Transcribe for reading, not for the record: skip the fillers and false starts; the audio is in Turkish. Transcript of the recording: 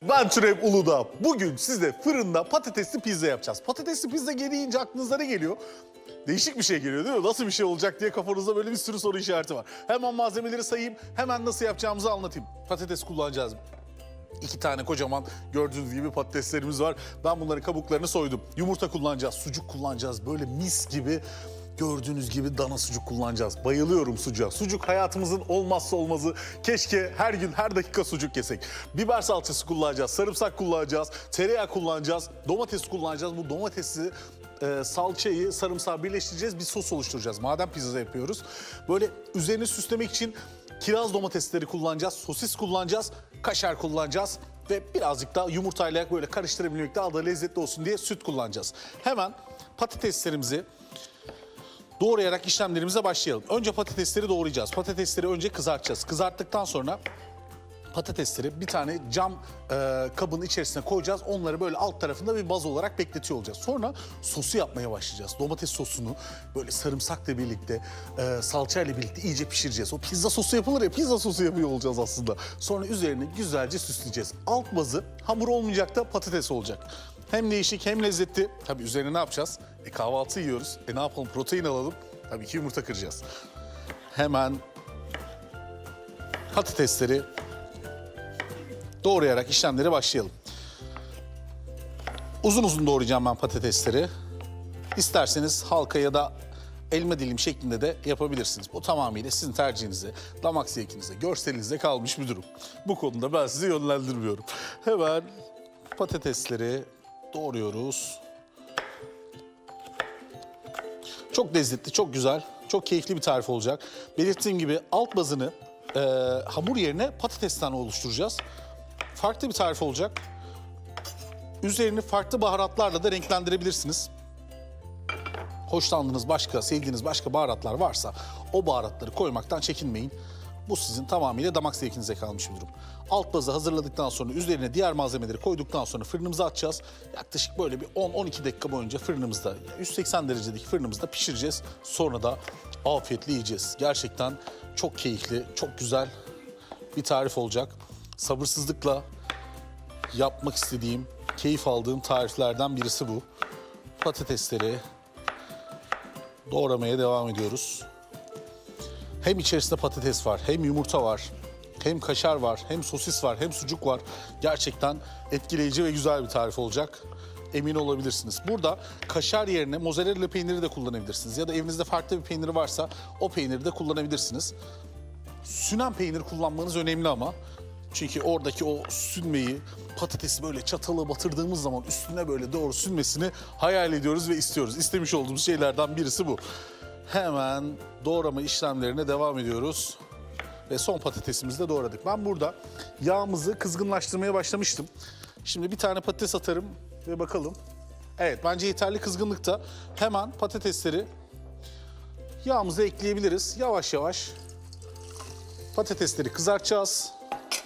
Ben Türep Uludağ. Bugün size fırında patatesli pizza yapacağız. Patatesli pizza gelince aklınıza ne geliyor? Değişik bir şey geliyor değil mi? Nasıl bir şey olacak diye kafanızda böyle bir sürü soru işareti var. Hemen malzemeleri sayayım, hemen nasıl yapacağımızı anlatayım. Patates kullanacağız. 2 tane kocaman gördüğünüz gibi patateslerimiz var. Ben bunların kabuklarını soydum. Yumurta kullanacağız, sucuk kullanacağız. Böyle mis gibi gördüğünüz gibi dana sucuk kullanacağız. Bayılıyorum sucuğa. Sucuk hayatımızın olmazsa olmazı. Keşke her gün her dakika sucuk yesek. Biber salçası kullanacağız, sarımsak kullanacağız, tereyağı kullanacağız, domates kullanacağız. Bu domatesi salçayı, sarımsağı birleştireceğiz, bir sos oluşturacağız. Madem pizza yapıyoruz. Böyle üzerini süslemek için kiraz domatesleri kullanacağız, sosis kullanacağız, kaşar kullanacağız ve birazcık da yumurtayla böyle karıştırabilmek daha da lezzetli olsun diye süt kullanacağız. Hemen patateslerimizi doğrayarak işlemlerimize başlayalım. Önce patatesleri doğrayacağız. Patatesleri önce kızartacağız. Kızarttıktan sonra patatesleri bir tane cam kabın içerisine koyacağız. Onları böyle alt tarafında bir baz olarak bekletiyor olacağız. Sonra sosu yapmaya başlayacağız. Domates sosunu böyle sarımsakla birlikte, salçayla birlikte iyice pişireceğiz. O pizza sosu yapılır ya, pizza sosu yapıyor olacağız aslında. Sonra üzerine güzelce süsleyeceğiz. Alt bazı hamur olmayacak da patates olacak. Hem değişik hem lezzetli. Tabii üzerine ne yapacağız? Kahvaltı yiyoruz. Ne yapalım? Protein alalım. Tabii ki yumurta kıracağız. Hemen patatesleri doğrayarak işlemlere başlayalım. Uzun uzun doğrayacağım ben patatesleri. İsterseniz halka ya da elma dilim şeklinde de yapabilirsiniz. Bu tamamıyla sizin tercihinize, damak zevkinize, görselinize kalmış bir durum. Bu konuda ben sizi yönlendirmiyorum. Hemen patatesleri doğruyoruz. Çok lezzetli, çok güzel, çok keyifli bir tarif olacak. Belirttiğim gibi alt bazını hamur yerine patatesten oluşturacağız. Farklı bir tarif olacak. Üzerini farklı baharatlarla da renklendirebilirsiniz. Hoşlandığınız başka, sevdiğiniz başka baharatlar varsa o baharatları koymaktan çekinmeyin. Bu sizin tamamıyla damak zevkinize kalmış bir durum. Alt bazı hazırladıktan sonra üzerine diğer malzemeleri koyduktan sonra fırınımıza atacağız. Yaklaşık böyle bir 10-12 dakika boyunca fırınımızda, 180 derecedeki fırınımızda pişireceğiz. Sonra da afiyetle yiyeceğiz. Gerçekten çok keyifli, çok güzel bir tarif olacak. Sabırsızlıkla yapmak istediğim, keyif aldığım tariflerden birisi bu. Patatesleri doğramaya devam ediyoruz. Hem içerisinde patates var, hem yumurta var, hem kaşar var, hem sosis var, hem sucuk var. Gerçekten etkileyici ve güzel bir tarif olacak. Emin olabilirsiniz. Burada kaşar yerine mozzarella peyniri de kullanabilirsiniz. Ya da evinizde farklı bir peynir varsa o peyniri de kullanabilirsiniz. Sünen peynir kullanmanız önemli ama. Çünkü oradaki o sünmeyi, patatesi böyle çatalı batırdığımız zaman üstüne böyle doğru sünmesini hayal ediyoruz ve istiyoruz. İstemiş olduğumuz şeylerden birisi bu. Hemen doğrama işlemlerine devam ediyoruz. Ve son patatesimizi de doğradık. Ben burada yağımızı kızgınlaştırmaya başlamıştım. Şimdi bir tane patates atarım ve bakalım. Evet, bence yeterli kızgınlıkta. Hemen patatesleri yağımıza ekleyebiliriz. Yavaş yavaş patatesleri kızartacağız.